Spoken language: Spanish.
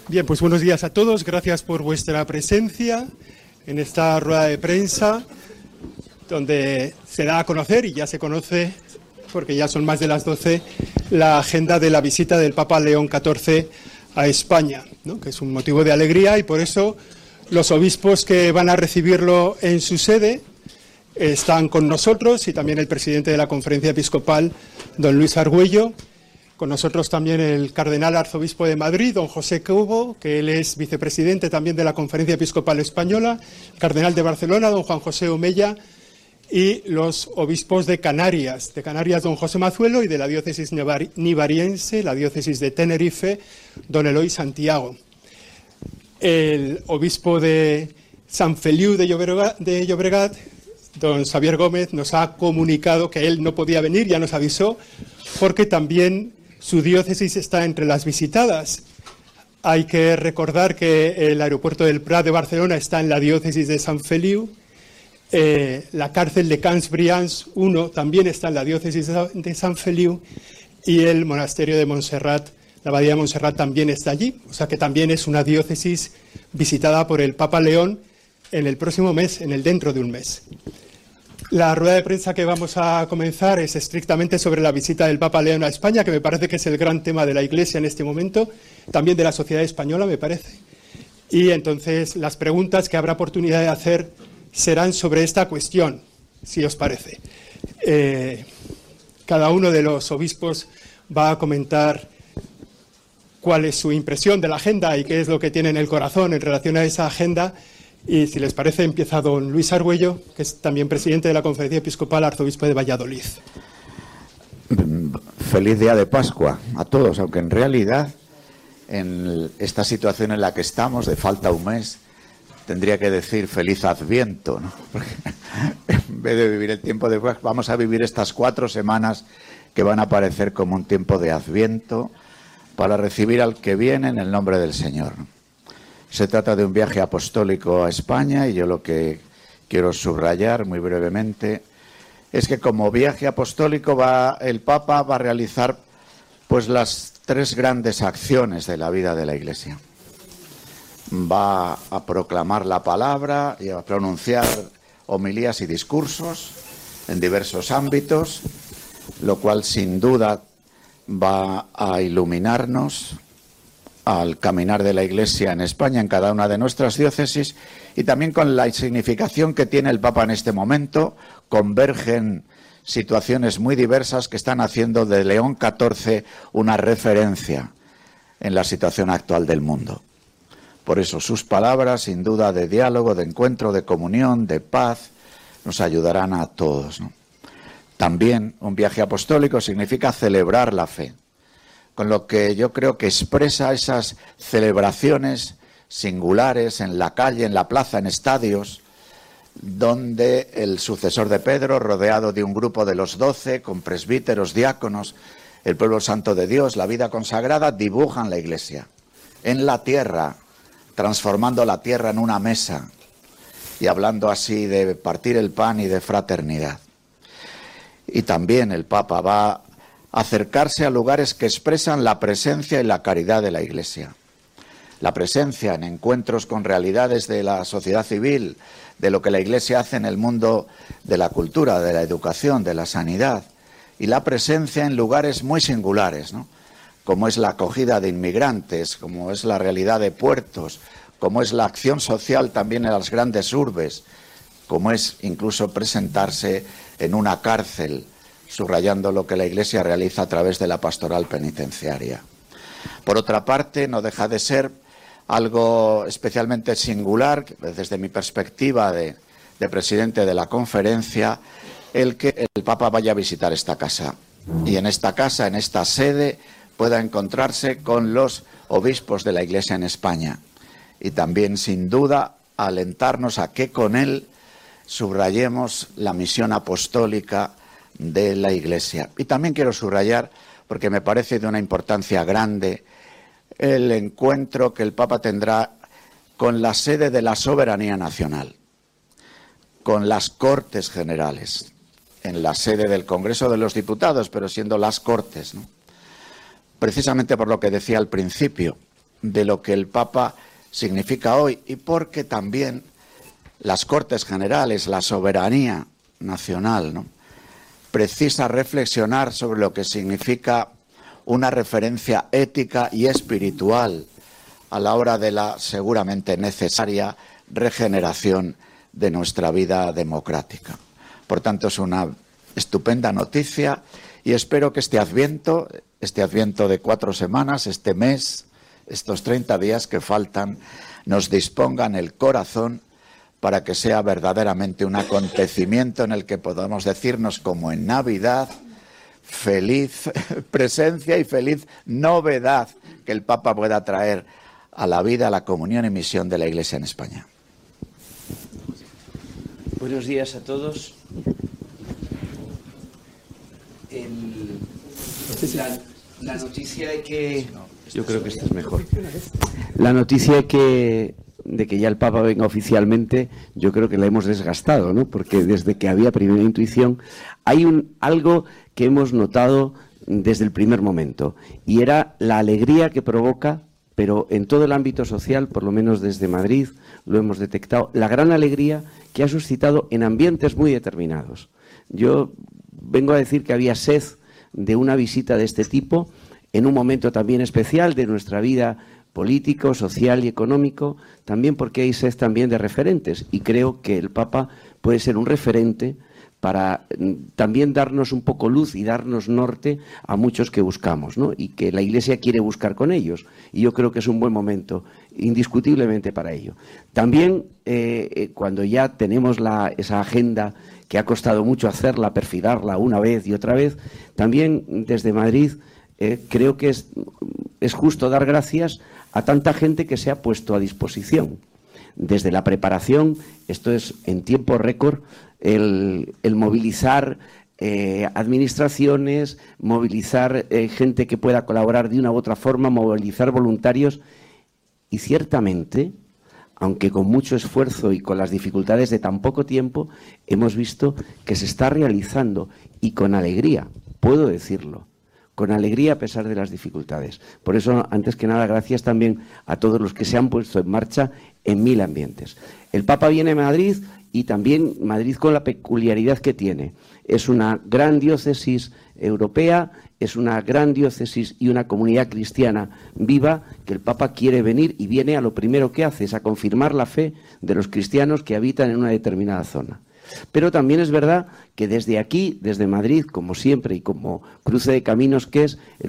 Bien, pues buenos días a todos. Gracias por vuestra presencia en esta rueda de prensa donde se da a conocer, y ya se conoce porque ya son más de las 12, la agenda de la visita del Papa León XIV a España, ¿no? Que es un motivo de alegría, y por eso los obispos que van a recibirlo en su sede están con nosotros, y también el presidente de la Conferencia Episcopal, don Luis Argüello. Con nosotros también el cardenal arzobispo de Madrid, don José Cobo, que él es vicepresidente también de la Conferencia Episcopal Española, el cardenal de Barcelona, don Juan José Omella, y los obispos de Canarias, don José Mazuelo, y de la diócesis nivariense, la diócesis de Tenerife, don Eloy Santiago. El obispo de San Feliu de Llobregat, don Xavier Gómez, nos ha comunicado que él no podía venir, ya nos avisó, porque también su diócesis está entre las visitadas. Hay que recordar que el aeropuerto del Prat de Barcelona está en la diócesis de San Feliu. La cárcel de Camps Brians I también está en la diócesis de San Feliu, y el monasterio de Montserrat, la abadía de Montserrat, también está allí. O sea que también es una diócesis visitada por el Papa León en el próximo mes, dentro de un mes. La rueda de prensa que vamos a comenzar es estrictamente sobre la visita del Papa León a España, que me parece que es el gran tema de la Iglesia en este momento, también de la sociedad española, me parece. Y entonces las preguntas que habrá oportunidad de hacer serán sobre esta cuestión, si os parece. Cada uno de los obispos va a comentar cuál es su impresión de la agenda y qué es lo que tiene en el corazón en relación a esa agenda. Y si les parece, empieza don Luis Argüello, que es también presidente de la Conferencia Episcopal, arzobispo de Valladolid. Feliz día de Pascua a todos, aunque en realidad en esta situación en la que estamos, de falta un mes, tendría que decir feliz Adviento, ¿no? Porque en vez de vivir el tiempo de Pascua, vamos a vivir estas 4 semanas que van a aparecer como un tiempo de Adviento para recibir al que viene en el nombre del Señor. Se trata de un viaje apostólico a España, y yo lo que quiero subrayar muy brevemente es que como viaje apostólico el Papa va a realizar pues las 3 grandes acciones de la vida de la Iglesia. Va a proclamar la palabra y a pronunciar homilías y discursos en diversos ámbitos, lo cual sin duda va a iluminarnos al caminar de la Iglesia en España, en cada una de nuestras diócesis, y también con la significación que tiene el Papa en este momento. Convergen situaciones muy diversas que están haciendo de León XIV una referencia en la situación actual del mundo. Por eso sus palabras, sin duda, de diálogo, de encuentro, de comunión, de paz, nos ayudarán a todos, ¿no? También un viaje apostólico significa celebrar la fe, con lo que yo creo que expresa esas celebraciones singulares en la calle, en la plaza, en estadios, donde el sucesor de Pedro, rodeado de un grupo de los 12, con presbíteros, diáconos, el pueblo santo de Dios, la vida consagrada, dibujan la Iglesia en la tierra, transformando la tierra en una mesa y hablando así de partir el pan y de fraternidad. Y también el Papa va a acercarse a lugares que expresan la presencia y la caridad de la Iglesia. La presencia en encuentros con realidades de la sociedad civil, de lo que la Iglesia hace en el mundo de la cultura, de la educación, de la sanidad, y la presencia en lugares muy singulares, ¿no? Como es la acogida de inmigrantes, como es la realidad de puertos, como es la acción social también en las grandes urbes, como es incluso presentarse en una cárcel, subrayando lo que la Iglesia realiza a través de la pastoral penitenciaria. Por otra parte, no deja de ser algo especialmente singular, desde mi perspectiva de presidente de la conferencia, el que el Papa vaya a visitar esta casa. Y en esta casa, en esta sede, pueda encontrarse con los obispos de la Iglesia en España. Y también, sin duda, alentarnos a que con él subrayemos la misión apostólica de la Iglesia. Y también quiero subrayar, porque me parece de una importancia grande, el encuentro que el Papa tendrá con la sede de la soberanía nacional, con las Cortes Generales, en la sede del Congreso de los Diputados, pero siendo las Cortes, ¿no? Precisamente por lo que decía al principio, de lo que el Papa significa hoy y porque también las Cortes Generales, la soberanía nacional, ¿no?, precisa reflexionar sobre lo que significa una referencia ética y espiritual a la hora de la seguramente necesaria regeneración de nuestra vida democrática. Por tanto, es una estupenda noticia y espero que este Adviento de 4 semanas, este mes, estos 30 días que faltan, nos dispongan el corazón para que sea verdaderamente un acontecimiento en el que podamos decirnos, como en Navidad, feliz presencia y feliz novedad que el Papa pueda traer a la vida, a la comunión y misión de la Iglesia en España. Buenos días a todos. La noticia de que... Yo creo que esto es mejor. La noticia de que ya el Papa venga oficialmente, yo creo que la hemos desgastado, ¿no? Porque desde que había primera intuición, hay algo que hemos notado desde el primer momento, y era la alegría que provoca, pero en todo el ámbito social, por lo menos desde Madrid, lo hemos detectado, la gran alegría que ha suscitado en ambientes muy determinados. Yo vengo a decir que había sed de una visita de este tipo, en un momento también especial de nuestra vida político, social y económico, también porque hay sed también de referentes, y creo que el Papa puede ser un referente para también darnos un poco luz y darnos norte a muchos que buscamos, ¿no? Y que la Iglesia quiere buscar con ellos, y yo creo que es un buen momento, indiscutiblemente, para ello. También, cuando ya tenemos esa agenda que ha costado mucho hacerla, perfilarla una vez y otra vez, también desde Madrid creo que es justo dar gracias a tanta gente que se ha puesto a disposición. Desde la preparación, esto es en tiempo récord, el movilizar administraciones, movilizar gente que pueda colaborar de una u otra forma, movilizar voluntarios, y ciertamente, aunque con mucho esfuerzo y con las dificultades de tan poco tiempo, hemos visto que se está realizando, y con alegría, puedo decirlo, con alegría a pesar de las dificultades. Por eso, antes que nada, gracias también a todos los que se han puesto en marcha en 1000 ambientes. El Papa viene a Madrid, y también Madrid con la peculiaridad que tiene. Es una gran diócesis europea, es una gran diócesis y una comunidad cristiana viva, que el Papa quiere venir, y viene a lo primero que hace, es a confirmar la fe de los cristianos que habitan en una determinada zona. Pero también es verdad que desde aquí, desde Madrid, como siempre y como cruce de caminos que es, el